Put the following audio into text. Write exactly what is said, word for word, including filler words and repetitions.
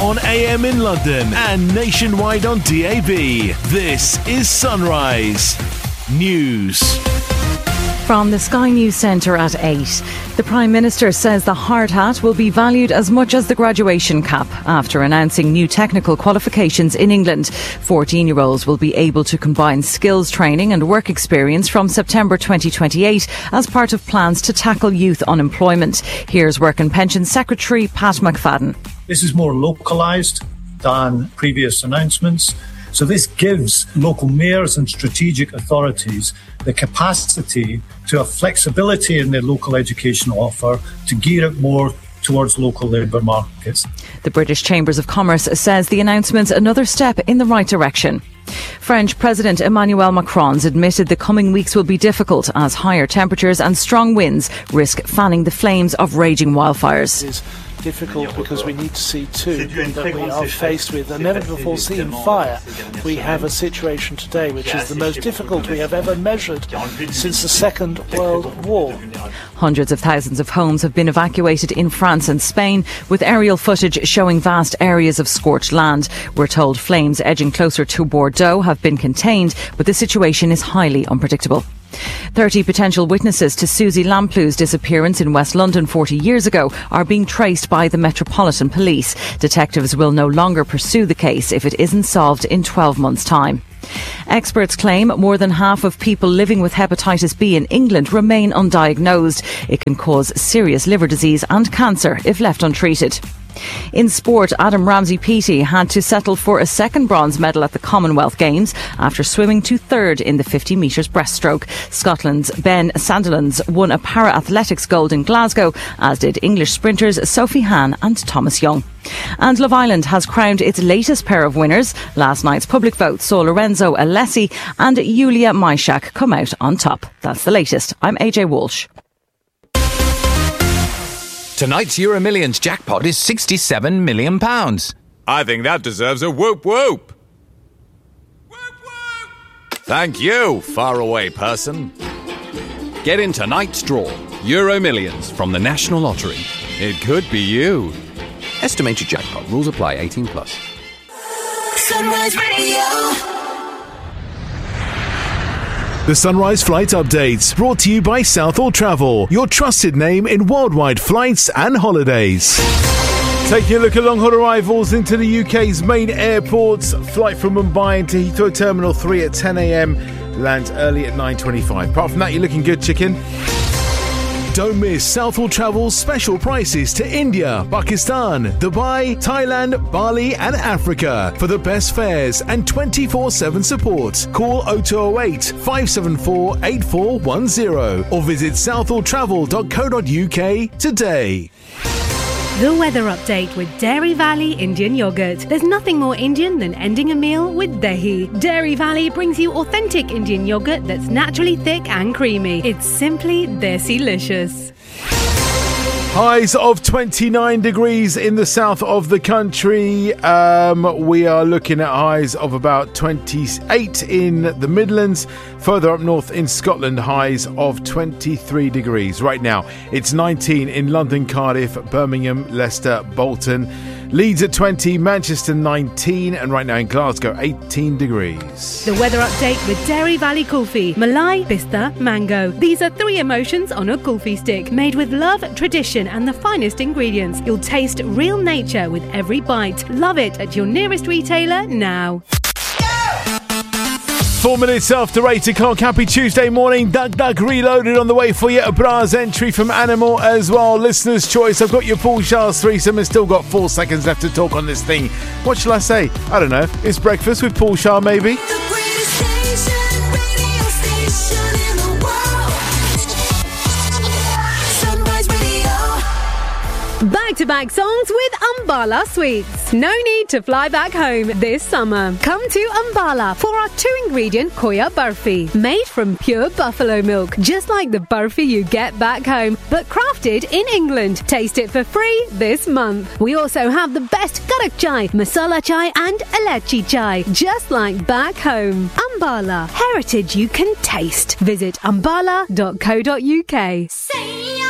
on A M in London and nationwide on D A B. This is Sunrise News. From the Sky News Centre at eight. The Prime Minister says the hard hat will be valued as much as the graduation cap after announcing new technical qualifications in England. fourteen-year-olds will be able to combine skills training and work experience from September twenty twenty-eight as part of plans to tackle youth unemployment. Here's Work and Pensions Secretary Pat McFadden. This is more localised than previous announcements. So this gives local mayors and strategic authorities the capacity to have flexibility in their local educational offer to gear it more towards local labour markets. The British Chambers of Commerce says the announcement's another step in the right direction. French President Emmanuel Macron's admitted the coming weeks will be difficult as higher temperatures and strong winds risk fanning the flames of raging wildfires. It is difficult because we need to see too that we are faced with a never before seen fire. We have a situation today which is the most difficult we have ever measured since the Second World War. Hundreds of thousands of homes have been evacuated in France and Spain, with aerial footage showing vast areas of scorched land. We're told flames edging closer to Bordeaux have been contained, but the situation is highly unpredictable. thirty potential witnesses to Susie Lamplou's disappearance in West London forty years ago are being traced by the Metropolitan Police. Detectives will no longer pursue the case if it isn't solved in twelve months' time. Experts claim more than half of people living with hepatitis B in England remain undiagnosed. It can cause serious liver disease and cancer if left untreated. In sport, Adam Ramsey-Peaty had to settle for a second bronze medal at the Commonwealth Games after swimming to third in the fifty metres breaststroke. Scotland's Ben Sandilands won a para-athletics gold in Glasgow, as did English sprinters Sophie Hahn and Thomas Young. And Love Island has crowned its latest pair of winners. Last night's public vote saw Lorenzo Alessi and Yulia Myshak come out on top. That's the latest. I'm A J Walsh. Tonight's Euro Millions jackpot is sixty-seven million pounds. I think that deserves a whoop whoop. Whoop whoop. Thank you, faraway person. Get in tonight's draw. Euro Millions from the National Lottery. It could be you. Estimated jackpot. Rules apply. eighteen plus. Sunrise Radio. The Sunrise Flight Updates, brought to you by Southall Travel, your trusted name in worldwide flights and holidays. Taking a look at long-haul arrivals into the U K's main airports. Flight from Mumbai into Heathrow Terminal three at ten a.m. lands early at nine twenty-five. Apart from that, you're looking good, chicken. Don't miss Southall Travel's special prices to India, Pakistan, Dubai, Thailand, Bali and Africa for the best fares and twenty-four seven support. Call oh two oh eight, five seven four, eight four one oh or visit southall travel dot co dot uk today. The weather update with Dairy Valley Indian Yogurt. There's nothing more Indian than ending a meal with dahi. Dairy Valley brings you authentic Indian yogurt that's naturally thick and creamy. It's simply desi-licious. Highs of twenty-nine degrees in the south of the country. Um, we are looking at highs of about twenty-eight in the Midlands. Further up north in Scotland, highs of twenty-three degrees. Right now, it's nineteen in London, Cardiff, Birmingham, Leicester, Bolton. Leeds at twenty, Manchester nineteen, and right now in Glasgow, eighteen degrees. The weather update with Dairy Valley Kulfi. Malai, Pista, Mango. These are three emotions on a kulfi stick, made with love, tradition, and the finest ingredients. You'll taste real nature with every bite. Love it at your nearest retailer now. Four minutes after eight o'clock. Happy Tuesday morning. Duck Duck Reloaded on the way for you. A Bras entry from Animal as well. Listener's choice. I've got your Paul Charles threesome and still got four seconds left to talk on this thing. What shall I say? I don't know. It's breakfast with Paul Charles, maybe? The greatest station, radio station in the world. Sunrise Radio. Back-to-back songs with Ambala Sweets. No need to fly back home this summer. Come to Ambala for our two-ingredient Koya Burfi, made from pure buffalo milk, just like the burfi you get back home, but crafted in England. Taste it for free this month. We also have the best karak chai, masala chai and elachi chai, just like back home. Ambala, heritage you can taste. Visit ambala dot co dot uk. Say